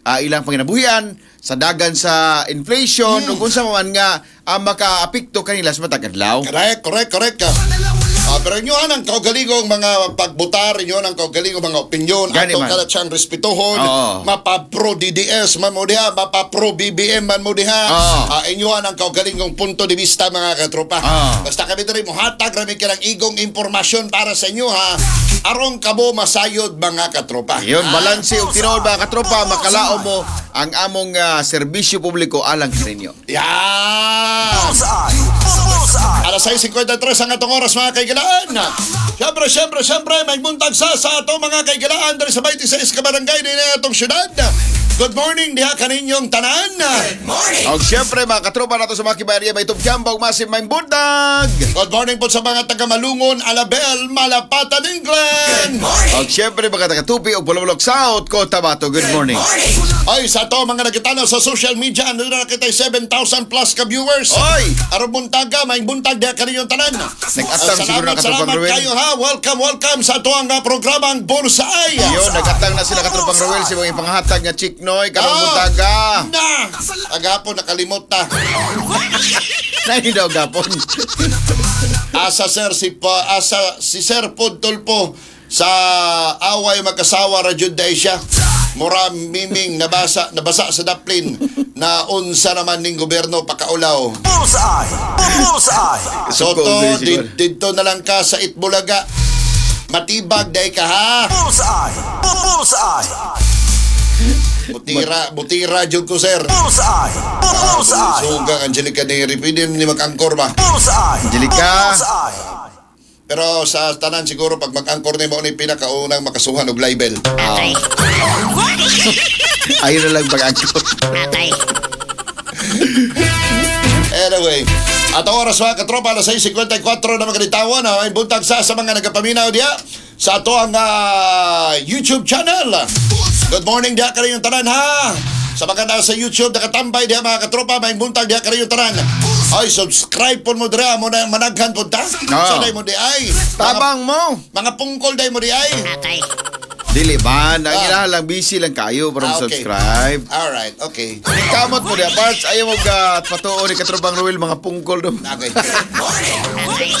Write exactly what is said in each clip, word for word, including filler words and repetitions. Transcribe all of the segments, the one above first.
ah, ilang panginabuhian sa dagan sa inflation ug unsa man nga ang makaapekto kanila sa matag adlaw. Correct, correct, correct ka. Ah, pero inyo anang kaugalingong mga pagbutar, inyo anang kaugalingong mga opinyon, Gani ato man. kada siyang respetuhon, Oo. mapa-pro D D S man mo diha, mapa-pro B B M man mo diha. Oo. Ah, inyo anang kaugalingong punto de vista mga katropa. Oo. Basta kami diri mo hatag rami kanang igong impormasyon para sa inyo ha. Aron kamo masayod mga katropa. Yun, balanse ug tinuod mga katropa, makalao mo ang among ah, serbisyo publiko alang kaninyo. Yan! Bullseye! Bullseye! Alas sais fifty-three ang atong oras mga kaigalaan. Siyempre, siyempre, siyempre, may buntag sa sa atong mga kaigalaan dari sa twenty-six ka barangay din na atong syudad. Good morning diha kaninyong tanan. Good morning. Og syempre mga katropa nato sa mga kibarya may tubjamba ug masim may bundag. Good morning po sa mga taga Malungon, Alabel, Malapatan, England. Og syempre mga taga Tupi ug Bulabulok South, Cotabato. Good morning. Ay, sa to mga nakitanaw sa social media, ano na nakita seven thousand plus ka viewers. Oy! Aron buntaga, may buntag diha kaninyong tanan. Nag-atang Ah, siguro na salamat, katropang salamat Ruel. kayo ha. Welcome, welcome sa to ang ah, programang Bullseye. Yun, nagatang na sila katropang Roel sa mga panghatag nga Chiknoy karong Ah. buntaga. Na! Agapon nakalimot ta. Nay daw gapon. Asa sir si pa, asa si Sir Pudtulpo sa away magkasawa ra jud day siya. Mura miming nabasa nabasa sa daplin na unsa naman ning gobyerno pakaulaw. Bullseye! Bullseye! So Suko, to busy di- man. didto na lang ka sa Itbulaga. Matibag day ka ha. Bullseye! Bullseye! Butira, butira jud ko sir. Bullseye! Bullseye! Sugang Angelica Neri, pwede ni mag-angkor ba? Bullseye! Angelica. Bullseye! Pero sa tanan siguro pag mag-angkor ni mo ni pinakaunang makasuhan og libel. Patay. Ayun na lang pag-angkot. Patay. Anyway, at ang oras mga katropa, alas sais fifty-four na magkalitawan. Ay buntag sa sa mga nagapaminaw diya sa ato ang ah, YouTube channel. Good morning diya kayo yung tanan ha. Sa mga na sa YouTube nakatambay diya mga katropa, may buntag diya kayo yung tanan. Ay, subscribe po mo diya, mo na managhan po ta. Sa day mo di ay. Mga, Tabang mo. mga pungkol day mo di ay. Patay. Dili ba? Ang Ah. ilaha lang busy lang kayo para Ah, okay. subscribe. Alright, okay. Kamot mo diya parts ayaw mo ga patuo ni katropang Roel mga pungkol dum. Okay. Patay.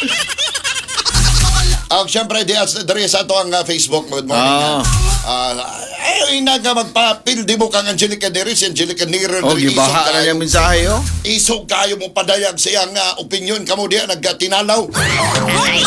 Ang siyempre, di dari sa ito ang uh, Facebook. Good morning. Ah. Uh, ay, inaga magpapil. Di mo kang Angelica Neri, si Angelica Neri. Oh, gibaha na niya mensahe oh. Isog kayo mo padayag siyang uh, opinion. Kamo diya, nagkatinalaw. Patay.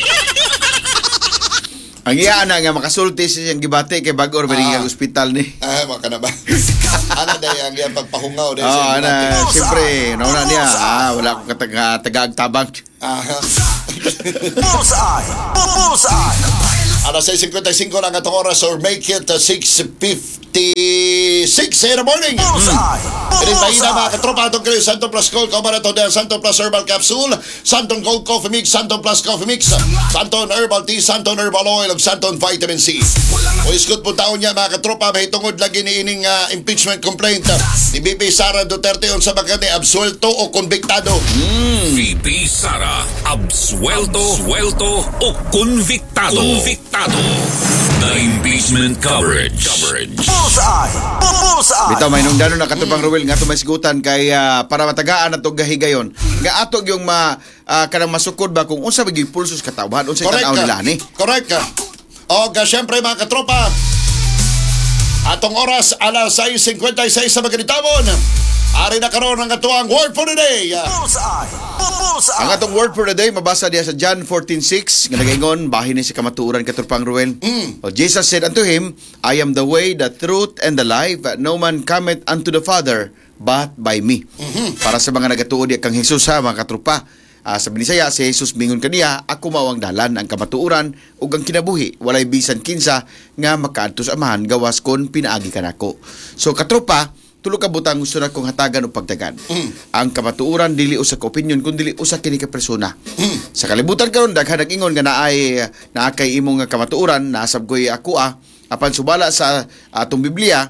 Ang iya na nga makasulti siya siyang gibate kay bag-or Ah. ah. ospital ni. Ah, maka na ba? Ano dahil ang iyang pagpahungaw dahil Oh, sa ana, debate? siyempre, nauna niya, ah, wala akong kataga, tagag-tabang. Aha. Bullseye! Bullseye! Alas sais fifty-five lang atong oras or make it uh, six fifty-six in the morning. Bullseye! Ini bayi na mga katropa itong kayo Santo Plus Gold Combinato de Santo Plus Herbal Capsule, Santon Gold Coffee Mix, Santon Plus Coffee Mix, Santon Herbal Tea, Santon Herbal Oil, ug Santon Vitamin C. O iskot po taon niya mga katropa, may tungod lagi ni ining uh, impeachment complaint uh, ni B P Sara Duterte unsa ba kani absuelto o konbiktado. V P Sara, absuelto, suelto o convictado. Convictado. The impeachment coverage. Coverage. Bullseye! Bullseye! Bitaw may nung dano na katupang Ruel nga ato may sigutan kay ah, para matagaan ato gahigayon. Nga ato yung ma ah, kanang masukod ba kung unsa bagi pulsos katawhan unsa Correct tanaw ka. nila ni. Correct ka. O ga syempre mga katropa, atong oras alas sais fifty-six sa magkalitawan. Ari na karon ang atuang word for the day. Bullseye! Bullseye! Ang atong word for the day mabasa diya sa John fourteen six nga nagaingon bahin ni si kamatuoran katupang Ruel. Oh, Jesus said unto him, I am the way, the truth and the life. No man cometh unto the Father but by me. Para sa mga nagatuod kang Jesus ha mga katrupa. Uh, sa Binisaya, si Jesus mingon kaniya, ako mawang dalan ang kamatuuran ug ang kinabuhi, walay bisan kinsa nga makaadto sa amahan gawas kon pinaagi kanako. So katropa, tulo ka butang gusto na kong hatagan o pagdagan. Ang kamatuuran dili usa ka opinion kun dili usa kini ka persona. Sa kalibutan karon daghan nag-ingon nga naay naa kay imong nga kamatuuran, nasab koy ako ah, apan subala sa atong Biblia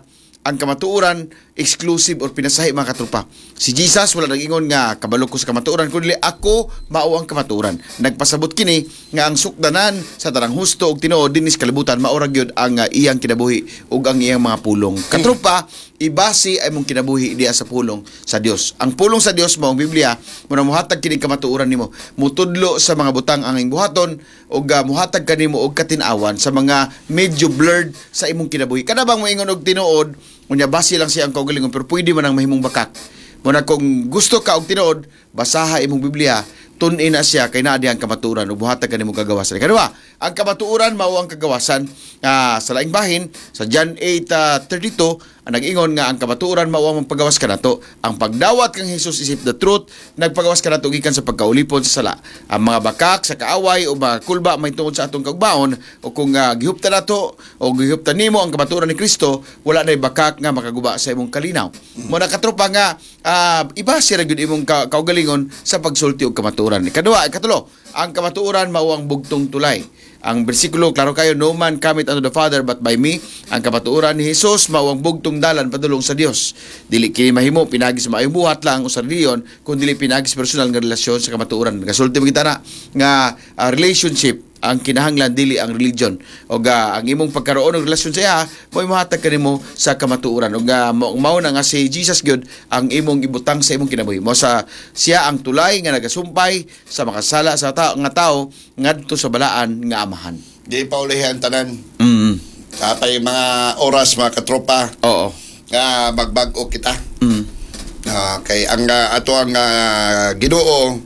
ang kamatuoran exclusive or pinasahi mga katropa. Si Jesus wala nag-ingon nga kabalo ko sa kamatuoran kundi ako mao ang kamatuoran. Nagpasabot kini nga ang sukdanan sa tanang husto ug tinuod dinis kalibutan mao ra gyud ang uh, iyang kinabuhi ug ang iyang mga pulong. Katropa, ibasi ay mong kinabuhi diya sa pulong sa Dios. Ang pulong sa Dios mo ang Biblia mo na muhatag kini kamatuoran nimo. Mutudlo sa mga butang ang iyong buhaton ug uh, muhatag kanimo og katin-awan sa mga medyo blurred sa imong kinabuhi. Kada bang moingon og tinuod, unya basi lang siya ang kaugalingon pero pwede man ang mahimong bakak. Muna kung gusto ka og tinuod, basaha imong Biblia, tun-in na siya kay naa diyang kamatuoran ug buhatag kanimo kagawasan. Kadua, ang kamatuoran mao ang kagawasan uh, sa laing bahin sa John eight thirty-two ang nag-ingon nga ang kamatuoran mao ang pagawas kanato. Ang pagdawat kang Hesus isip the truth nagpagawas kanato gikan sa pagkaulipon sa sala. Ang mga bakak sa kaaway o mga kulba may tungod sa atong kaugbaon o kung uh, gihuptan nato o gihuptan nimo ang kamatuoran ni Kristo, wala nay bakak nga makaguba sa imong kalinaw. Mo na katropa nga uh, iba siya gyud imong ka- kaugalingon sa pagsulti og kamatuoran. Kadua, ikatulo, ang kamatuoran mao ang bugtong tulay. Ang bersikulo, klaro kayo, no man cometh unto the Father but by me. Ang kamatuoran ni Jesus mao ang bugtong dalan padulong sa Dios. Dili kini mahimo pinagi sa maayong buhat lang o sa reliyon, kundi dili pinagi sa personal nga relasyon sa kamatuoran. Kasulti mo kita na nga uh, relationship ang kinahanglan dili ang religion o uh, ang imong pagkaroon ng relasyon sa iya mo imuhatag kanimo sa kamatuoran o uh, mao na nga si Jesus gyud ang imong ibutang sa imong kinabuhi mo sa siya ang tulay nga nagasumpay sa makasala sa tao nga tao ngadto sa balaan nga amahan. Di pa ulihan tanan. Mm. Kapay mga oras mga katropa Oo. nga magbag-o kita. Mm. Ah, kay ang uh, ato ang uh, Ginoo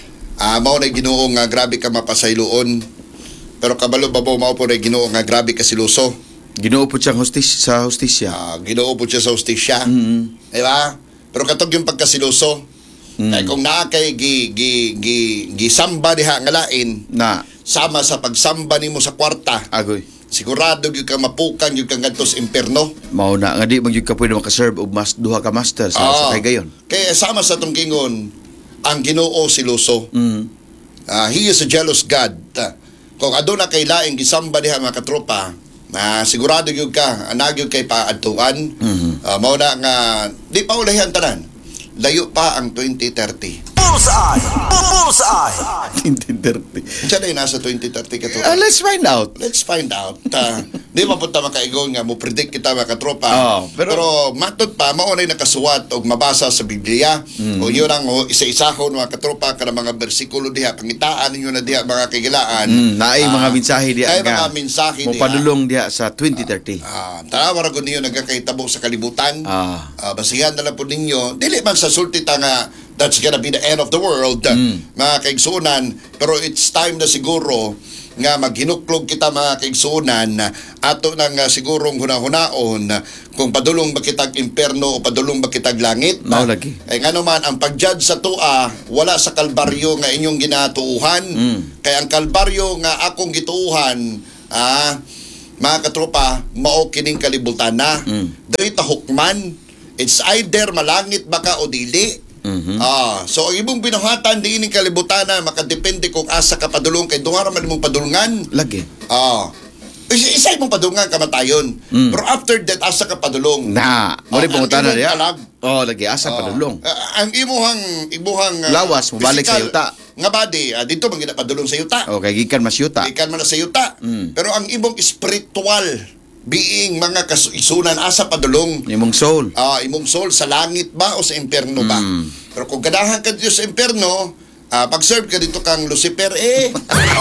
ah mao na Ginoo nga grabe ka mapasayloon. Pero kabalo babaw mao po na Ginoo nga grabe ka siluso. Ginoo po siyang hostis sa hostisya. Ah, Ginoo po siya sa hostisya. Mm. Di ba? Pero katog yung pagkasiluso. Mm. Kaya kung naa kay gi gi gi gisamba diha nga lain Na sama sa pagsamba nimo sa kwarta, agoy. sigurado gyud ka mapukan gyud kang ngadto sa impierno. Mao na nga di magyud ka pwede makaserve og mas duha ka master sa, sa kay gayon. Kaya sama sa tong kingon ang Ginoo siluso. Mm. Ah, he is a jealous God. Ah, kung aduna kay laing gisamba diha mga katropa, na sigurado gyud ka anag gyud kay paadtuan. Mhm. Ah, mao na nga di pa ulayan tanan. Layo pa ang twenty thirty. Bullseye! Bullseye! twenty thirty. Siya na yung nasa twenty thirty katropa. Uh, let's find out. Let's find out. Uh, di pa punta makaigon nga mo predict kita mga katropa. Oh, pero- pero matod pa mao nay nakasuwat og mabasa sa Biblia. O yun ang oh, isa-isahon mga katropa kada mga bersikulo diha pangitaan ninyo na diha mga kagilaan. Mm, naay mga Ah, mensahe diha naay nga. mga mensahe Mo diha. padulong diha sa twenty thirty. Ah, tanawa ra gud niyo nagkakahitabo sa kalibutan. Ah. Ah, basihan na lang po ninyo. Dili man sa sulti ta nga that's gonna be the end of the world, Mm. mga kaigsunan. Pero it's time na siguro nga maghinuklog kita mga kaigsunan ato nang uh, sigurong hunahunaon kung padulong ba kitag imperno o padulong ba kitag langit. Mao lagi. Kay nga naman ang pag-judge sa tua wala sa kalbaryo nga inyong ginatuuhan. Mm. Kay ang kalbaryo nga akong gituuhan ah mga katropa mao kining kalibutan na. Mm. Dili ta hukman. It's either malangit baka o dili. Mhm. Ah, so ang imong binuhatan di ining kalibutan na makadepende kung asa ka padulong kay duha ra man imong padulungan. Lagi. Ah. Isa, isa imong padulungan kamatayon. Mm. Pero after that asa ka padulong. Na, mo Oh, rin ang pangutana imong diha. kalag. Oh, lagi asa Ah, padulong. ah, ang imuhang imuhang ah, Lawas, mubalik sa physical yuta. Nga body, ah, dito man gina padulong sa yuta. Oh, kay gikan mas yuta. Ikan man na sa yuta. Mm. Pero ang imong spiritual being mga kaisunan asa padulong. Imong soul. Ah, imong soul sa langit ba o sa impierno ba? Mm. Pero kung ganahan ka dito sa impierno, ah, pag-serve ka dito kang Lucifer, eh,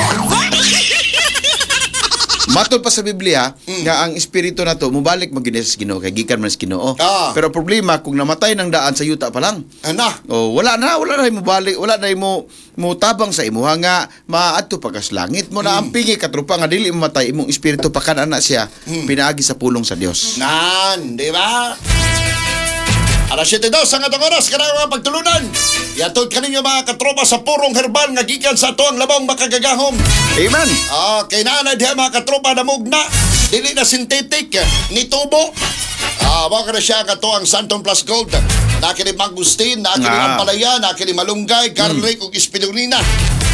Matod pa sa Biblia nga ang espiritu nato mubalik maginis sa Ginoo kay gikan man sa Ginoo. Ah. Pero problema kung namatay ng daan sa yuta pa lang. ana, Oh, wala na, wala na mo balik, wala na mo mo tabang sa imuha nga maadto pa kas langit mo na ang pingi katrupa nga dili mamatay imong espiritu pa kana siya pinaagi sa pulong sa Dios. nan, di ba? Alas siyete dos ang atong oras, kanang mga pagtulunan. Yatod kaninyo mga katropa sa purong herbal nga gikan sa ato ang labang makagagahom. Amen. Ah, kay naanay diha mga katropa na mugna, dili na synthetic, ni tubo. Ah, mao kana siya nga to ang Santon Plus Gold. Nakini mangustin, nakini Ah. ampalaya, nakini malunggay, garlic ug spirulina. Ah,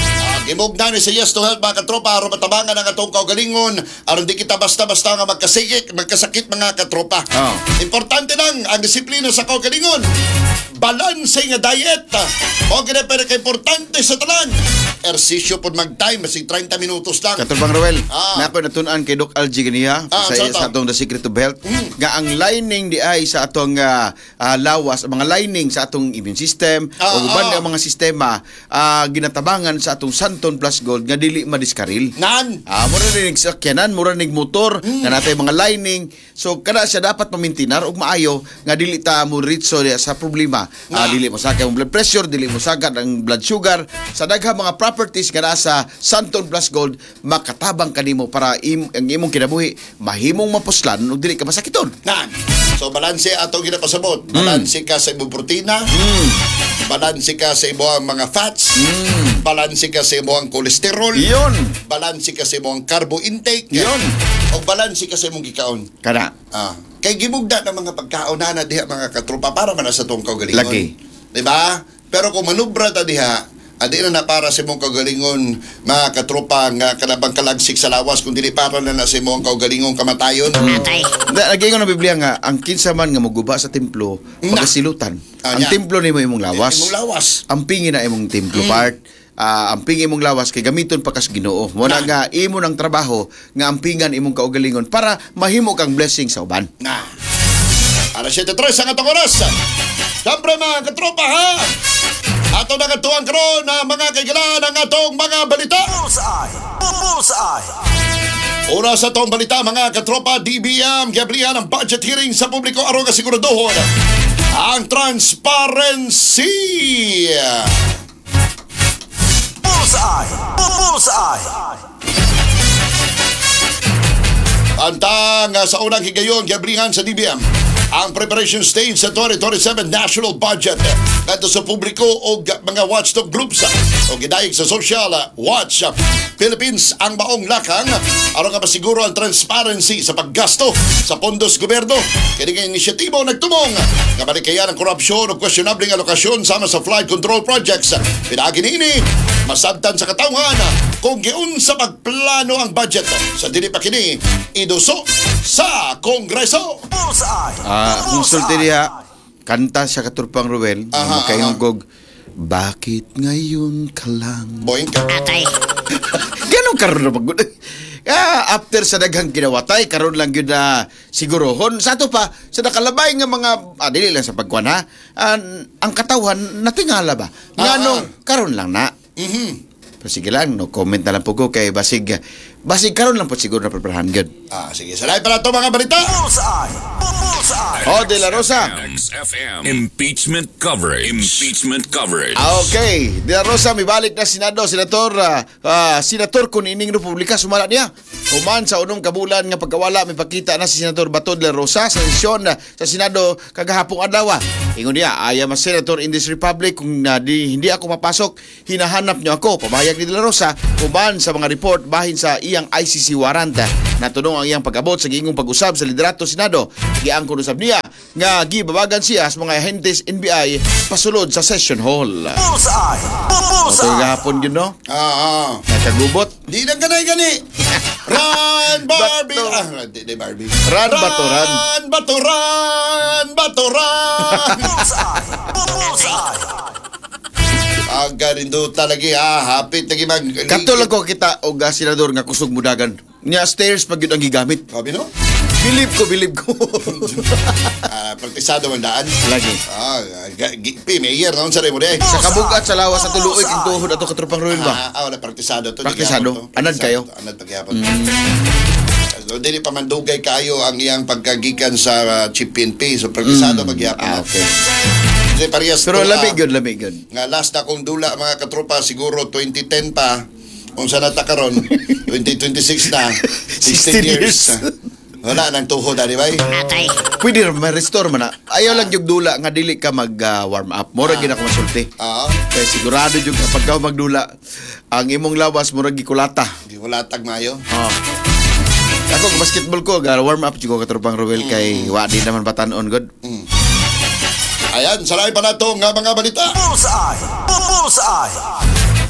Imugna ni sa Yes to Health mga katropa aron matabangan ang atong kaugalingon aron di kita basta-basta nga magkasakit, magkasakit mga katropa. Oh. Importante lang ang disiplina sa kaugalingon. Balanse nga diet. O gina pero ka importante sa tanan. Ersisyo pod mag-time masig thirty minutos lang. Katulbang Roel, Ah. na ako natun-an kay Doc Algie ganiya Ah, sa, sa sa ato. atong The Secret of Health nga ang lining di ay sa atong ah, ah, lawas, mga lining sa atong immune system Ah, o uban ah. nga mga sistema ah, ginatabangan sa atong Santon Plus Gold nga dili madiskaril. Nan. Ah, mura ning sakyanan, mura ning motor, Hmm. nga natay mga lining. So kada siya dapat pamintinar ug maayo nga dili ta mo ritso diya sa problema. Ah, Na. dili mo sakit ang blood pressure, dili mo sagad ang blood sugar. Sa daghang mga properties nga nasa Santon Plus Gold, makatabang kanimo para im, ang imong kinabuhi mahimong mapuslan ug dili ka masakiton. Nan. So balanse ato ginapasabot. Balanse ka sa imong protina. Balanse ka sa imong mga fats. Balanse ka sa imong cholesterol. Iyon. Balanse ka sa imong carbo intake. Yun. O balanse ka sa imong gikaon. Kana. Ah, kay gimugda ng mga pagkaon na na diha mga katropa para man na sa tong kaugalingon. Lagi. Di ba? Pero kung manubra ta diha, adi na na para sa imong kaugalingon mga katropa nga kanabang kalagsik sa lawas kung dili para na na sa imong kaugalingon kamatayon. Atay. Lagi ko na Biblia nga ang kinsa man nga moguba sa templo Na. magasilutan. Ah, Ang nya. templo nimo imong lawas. Imong lawas. Ang pingi na imong templo part. Ah, ang pingi imong lawas kay gamiton pa kas Ginoo. Mo na nga imo ng trabaho nga ang pingan imong kaugalingon para mahimo kang blessing sa uban. Na. Alas siyete tres ang atong oras. Siyempre mga katropa ha. Ato na katuang karon na mga kaigalan ang atong mga balita. Bullseye. Bullseye. Una sa atong balita mga katropa, D B M giablihan ang budget hearing sa publiko aron kasiguraduhon ang transparency. Bullseye. Bullseye. Antang uh, sa unang higayon, giablihan sa D B M ang preparation stage sa twenty twenty-seven national budget ngadto sa publiko o mga watchdog groups o gidayeg sa Social Watch Philippines ang maong lakang aron nga masiguro ang transparency sa paggasto sa pondos gobyerno. Kini nga inisyatibo nagtumong nga malikayan ang korupsyon o questionable nga alokasyon sama sa flood control projects. Pinaagi niini masabtan sa katawhan kung giunsa pagplano ang budget sa dili pa kini iduso sa Kongreso. Bullseye. Ah, kung sulti diha, kanta siya katurpang Ruel, Aha, magkahingog, bakit ngayon ka lang? Boing ka. Atay. Ganun karon na pag ah, after sa daghang ginawatay, karon lang yun na sigurohon. Sa ato pa, sa nakalabay nga mga, ah, dili lang sa pagkuhan ha, ah, ang katawan, natingala ba? Nga Ah, no, ah. karon lang na. Mhm. Pero sige lang, no comment na lang po ko kay basig, basig karon lang po siguro na preparahan good. Ah, sige. Salay para to mga balita. Bullseye. Bullseye. Oh, De La Rosa. X F M. Impeachment coverage. Impeachment coverage. Ah, okay. De La Rosa, may balik na Senado. Senator, ah, ah, Senator Kunining Republika, sumala niya. Human sa unong kabulan nga pagkawala, may pakita na si Senator Bato De La Rosa sa sesyon ah, sa Senado kagahapong adlaw. Ingon niya, I am a senator in this republic. Kung ah, di, hindi ako mapasok, hinahanap niyo ako. Pabahayag ni De La Rosa, human sa mga report bahin sa iyang I C C warrant. Natunong ang iyang pag-abot sa giingong pag-usab sa liderato Senado. Giangkon usab niya nga gibabagan siya sa mga ahentes N B I pasulod sa session hall. Bullseye. Ito Bullseye. gahapon yun, no? Ah, ah. Nakagubot. Di na ganay gani. Run, Barbie. Bato. Ah, di, di Barbie. Run, Bato, run. Run, Bato, run, Bato, run. Bullseye. Bullseye. Ang ganindu talaga ha. Hapit lagi mag... Katulad ko kita og uh, senador nga kusog mudagan. Nya stairs pag yun ang gigamit. Sabi no? Bilib ko, bilib ko. Ah, praktisado man daan. Lagi. Ah, ga- gi- pi, mayor na sa mo de. Sa kabugat sa lawas sa tuluoy kung tuhod ato katrupang ruin ba? Ah, ah, wala praktisado to. Praktisado? Anad kayo? Anad pagyapon. So, dili pa man dugay kayo ang iyang pagkagikan sa uh, Chief P N P. So, praktisado pagyapon. Ah, okay. Kasi parehas Pero to, lamig ah, yun, lamig yun. nga last na kong dula mga katropa siguro twenty ten pa kung saan nata karon twenty twenty-six na sixteen sixteen years years. na. Wala nang tuhod ani bay. Atay. Pwede rin ma-restore man na. Ayaw lang yung dula nga dili ka mag-warm up. Mura gina ko masulti. Oo. Kaya sigurado yung kapag ka magdula, ang imong lawas mura gikulata. Di wala tag mayo. Oh. Ako kung basketball ko, ga warm up ko katropang Ruel kay wadi naman batanon god. Ayan, salay pa na to nga mga balita. Bullseye. Bullseye.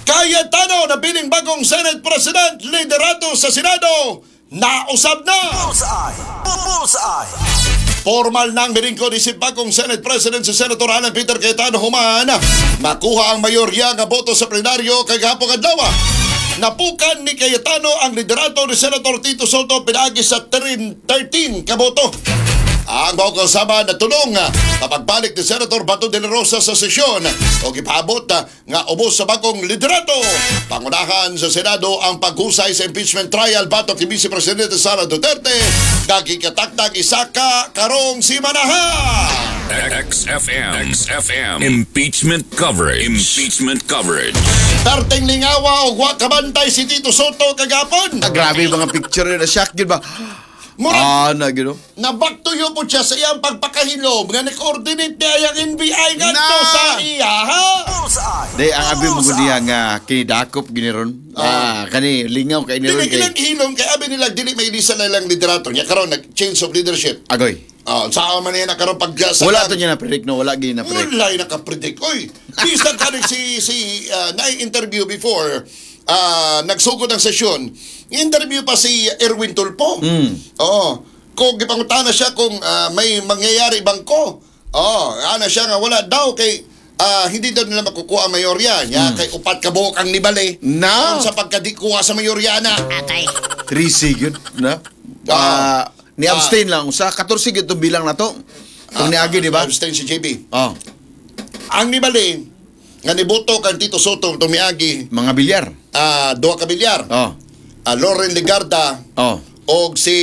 Cayetano na bining bagong Senate President, liderato sa Senado, nausab na. Bullseye. Bullseye. Formal nang biningko ni si bagong Senate President si Senator Alan Peter Cayetano human makuha ang mayorya nga boto sa plenaryo kay gahapon adlaw. Napukan ni Cayetano ang liderato ni Senator Tito Soto pinaagi sa thirteen ka boto. Ang mga kasama na tulong na pagbalik ni Senator Bato de la Rosa sa sesyon o gipabot nga ubos sa bagong liderato. Pangunahan sa Senado ang paghusay sa impeachment trial batok ni Vice Presidente Sara Duterte gagikataktak isaka karong simanaha. X F M. X F M. Impeachment coverage. Impeachment coverage. Tarting lingawa o wa kabantay si Tito Soto kagapon. Ah, grabe yung mga picture na shock yun ba? Murag Ah, na gino. na back to you po siya sa iyang pagpakahilom nga nag-coordinate niya yung N B I nga Na! to sa iya ha. Bullseye. Day ang abi mo niya nga kinidakop giniron. Ah, kani lingaw kay Dili niron ilang kay hilom kay abi nila dili may ilisa na lang liderato niya karon nag change of leadership. Agoy. Oh, saan man niya nakaroon pag Wala to niya na predict no, wala gyud na predict. Wala nakapredict. Oy, bisag ka si si uh, na-interview before uh, nagsugod ang sesyon. Interview pa si Erwin Tulpo. Mm. Oo. Kung gipangutana siya kung ah, may mangyayari bangko. Oh, ana siya nga wala daw kay ah, hindi daw nila makukuha ang mayorya. Ya, kay upat ka buhok ang nibali. Na. Sa pagkadikuha sa mayorya na. Atay. three sigud na. Ah, ni abstain lang sa fourteen gyud to bilang na to. Kung niagi di ba? Abstain si J B. Oh, Ang nibali nga niboto kan Tito Soto tumiagi mga bilyar. ah duha ka bilyar. Oh. Ah, Lauren Legarda Oh. og si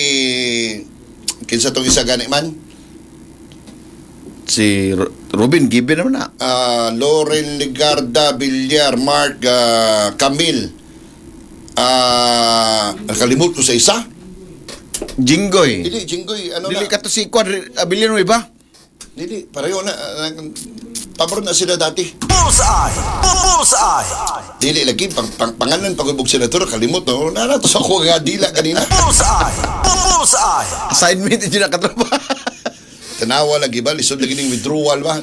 kinsa tong isa gani man? Si Ro- Robin Gibbon naman na. Ah, Lauren Legarda, Villar, Mark, ah, Camille. Ah, nakalimot ko sa isa. Jinggoy. Dili, Jinggoy, ano Dili na? ka to si Quadri Abilino iba? Dili, pareho na. ah, pabor na sila dati. Bullseye. Bullseye. Dili lagi, pang, pang, pangalan, pagubog senator, kalimot, no? Naratos ako nga dila kanina. Bullseye. Bullseye. Assignment yun na katropa. Tanawa lagi ba? Lisod lagi ng withdrawal ba?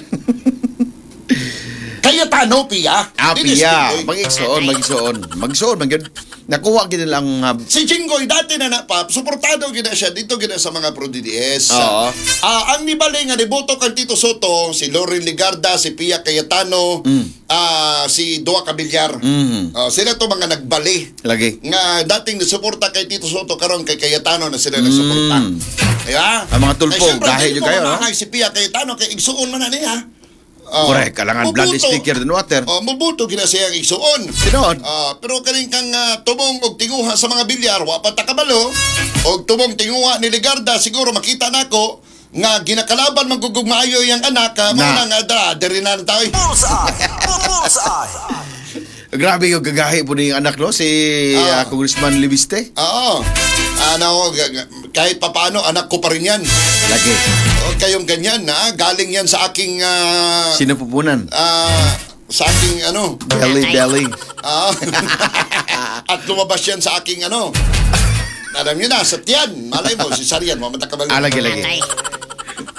Cayetano, Pia. Ah, Dili, piya. si Jinggoy. Mag-igsoon, mag-igsoon. Mag-igsoon, mag Nakuha gid lang uh, Si Jinggoy, dati na na, Pap, suportado gina siya dito gina sa mga pro-D D S. Oo. Ah, ang nibali nga niboto kang Tito Soto, si Lauren Legarda, si Pia Cayetano, ah, si Dua Cabillar. Mm. Ah, sila to mga nagbali. lagi. Nga dating nasuporta kay Tito Soto karon kay Cayetano na sila nagsuporta. Mm. Diba? Ang mga tulpo, Kaya syempre, dahil dili yun mo kayo, no? mamahay si Pia Cayetano kay igsuon man na niya. Ah, Correct, kalangan blood is mubuto. thicker than water. Oh, mubuto gina siya ang igsuon. Tinood. Ah, pero kaning kang ah, tubong og tinguha sa mga bilyar wa pa ta kabalo og tubong tinguha ni Legarda siguro makita nako nga ginakalaban magugugmayo yang anak ka mo Na. na nga da diri na tayo. Bullseye. Bullseye. Grabe yung gagahi po ni anak no si Ah. uh, Congressman Libiste. Oo. Ano g- g- kahit papaano anak ko pa rin yan. Lagi. Huwag kayong ganyan na galing yan sa aking ah, Sinupupunan. ah, sa aking ano Belly belly. ah, at lumabas yan sa aking ano alam niyo na sa tiyan malay mo si Sarian mamatakamal Ah, lagi lagi. Atay.